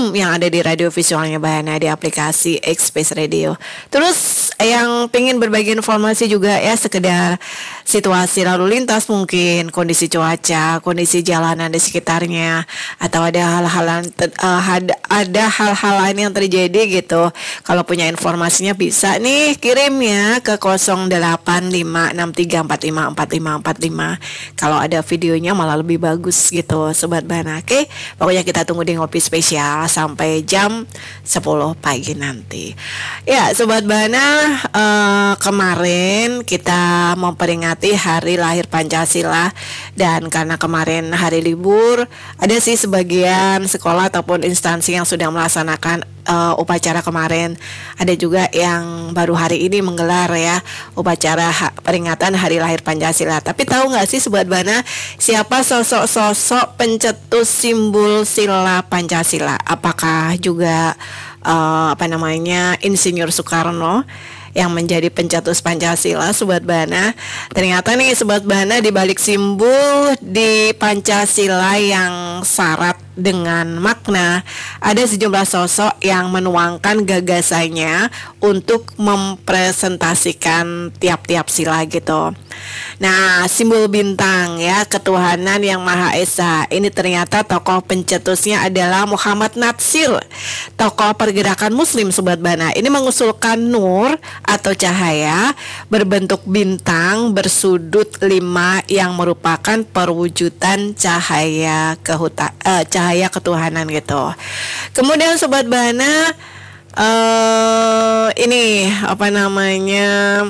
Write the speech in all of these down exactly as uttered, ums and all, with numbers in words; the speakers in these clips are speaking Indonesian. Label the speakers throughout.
Speaker 1: Zoom yang ada di radio visualnya Bahana di aplikasi X-Space Radio. Terus yang pengen berbagi informasi juga ya, sekedar situasi lalu lintas mungkin, kondisi cuaca, kondisi jalanan di sekitarnya, atau ada hal-hal uh, ada, ada hal-hal lain yang terjadi gitu. Kalau punya informasinya bisa nih kirim ya ke nol delapan lima enam tiga empat lima empat lima empat lima. Kalau ada videonya malah lebih bagus gitu Sobat Bahana. Oke, pokoknya kita tunggu di ngopi spesial sampai jam sepuluh pagi nanti. Ya Sobat Bahana, uh, kemarin kita memperingati hari lahir Pancasila, dan karena kemarin hari libur, ada sih sebagian sekolah ataupun instansi yang sudah melaksanakan uh, upacara kemarin. Ada juga yang baru hari ini menggelar ya upacara ha- peringatan hari lahir Pancasila. Tapi tahu nggak sih Sobat Bahana, siapa sosok-sosok pencetus simbol sila Pancasila? Apakah juga uh, apa namanya Insinyur Soekarno yang menjadi pencetus Pancasila Sobat Bahana? Ternyata nih Sobat Bahana, di balik simbol di Pancasila yang syarat dengan makna, ada sejumlah sosok yang menuangkan gagasannya untuk mempresentasikan tiap-tiap sila gitu. Nah, simbol bintang ya, ketuhanan yang Maha Esa, ini ternyata tokoh pencetusnya adalah Muhammad Natsir, tokoh pergerakan Muslim Sobat Bahana. Ini mengusulkan nur atau cahaya berbentuk bintang bersudut lima yang merupakan perwujudan cahaya kehuta, eh, cahaya ketuhanan gitu. Kemudian Sobat Bahana, eh, ini apa namanya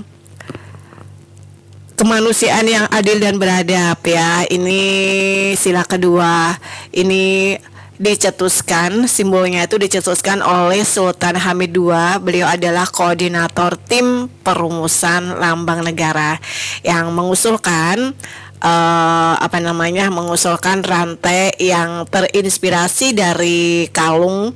Speaker 1: kemanusiaan yang adil dan beradab ya. Ini sila kedua. Ini dicetuskan, simbolnya itu dicetuskan oleh Sultan Hamid kedua. Beliau adalah koordinator tim perumusan lambang negara yang mengusulkan uh, apa namanya mengusulkan rantai yang terinspirasi dari kalung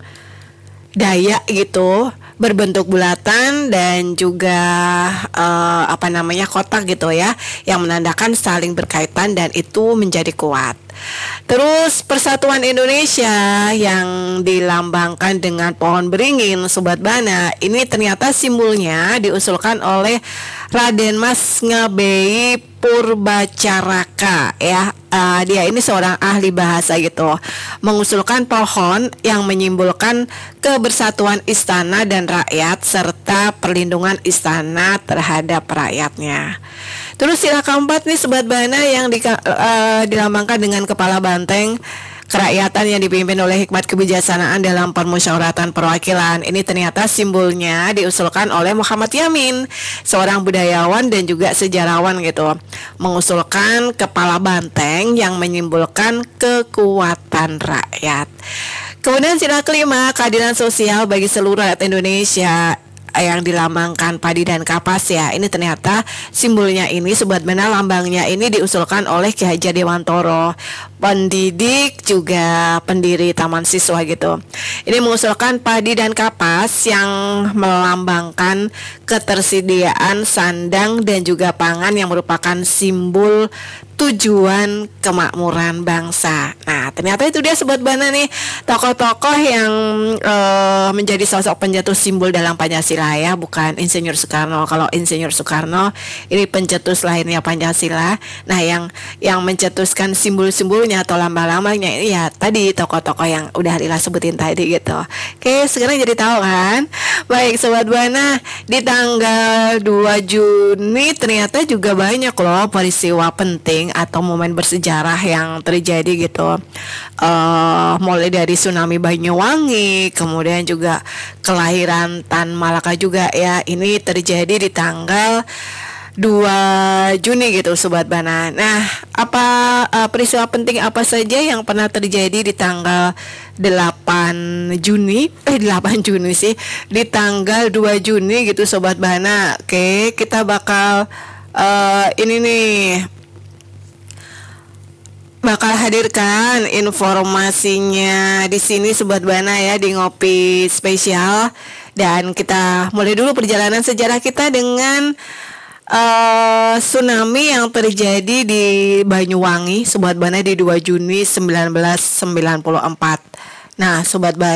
Speaker 1: Dayak gitu, berbentuk bulatan dan juga uh, apa namanya kotak gitu ya, yang menandakan saling berkaitan dan itu menjadi kuat. Terus Persatuan Indonesia yang dilambangkan dengan pohon beringin Sobat Bahana, ini ternyata simbolnya diusulkan oleh Raden Mas Ngabei Purbacaraka ya. Uh, dia ini seorang ahli bahasa gitu, mengusulkan pohon yang menyimbolkan kebersatuan istana dan rakyat serta perlindungan istana terhadap rakyatnya. Terus sila keempat nih Sobat Bahana yang di, uh, dilambangkan dengan kepala banteng kerakyatan yang dipimpin oleh hikmat kebijaksanaan dalam permusyawaratan perwakilan. Ini ternyata simbolnya diusulkan oleh Muhammad Yamin, seorang budayawan dan juga sejarawan gitu, mengusulkan kepala banteng yang menyimbolkan kekuatan rakyat. Kemudian sila kelima, keadilan sosial bagi seluruh rakyat Indonesia, yang dilambangkan padi dan kapas ya. Ini ternyata simbolnya ini Sobat Bahana, lambangnya ini diusulkan oleh Ki Hajar Dewantoro, pendidik juga pendiri Taman Siswa gitu. Ini mengusulkan padi dan kapas yang melambangkan ketersediaan sandang dan juga pangan yang merupakan simbol tujuan kemakmuran bangsa. Nah, ternyata itu dia Sobat Bahana nih, tokoh-tokoh yang uh, menjadi sosok pencetus simbol dalam Pancasila ya, bukan Insinyur Soekarno. Kalau Insinyur Soekarno ini pencetus lainnya Pancasila. Nah, yang yang mencetuskan simbol-simbolnya atau lambang-lambangnya ini ya tadi tokoh-tokoh yang udah Lila sebutin tadi gitu. Oke, sekarang jadi tahu kan? Baik Sobat Bahana, di tanggal dua Juni ternyata juga banyak loh peristiwa penting atau momen bersejarah yang terjadi gitu. Uh, mulai dari tsunami Banyuwangi, kemudian juga kelahiran Tan Malaka juga ya. Ini terjadi di tanggal dua Juni gitu Sobat Bahana. Nah, apa uh, peristiwa penting apa saja yang pernah terjadi di tanggal delapan Juni? Eh delapan Juni sih. Di tanggal dua Juni gitu Sobat Bahana. Oke, kita bakal uh, ini nih bakal hadirkan informasinya di sini Sobat Bahana ya, di ngopi spesial. Dan kita mulai dulu perjalanan sejarah kita dengan uh, tsunami yang terjadi di Banyuwangi Sobat Bahana di dua Juni seribu sembilan ratus sembilan puluh empat. Nah Sobat Bahana,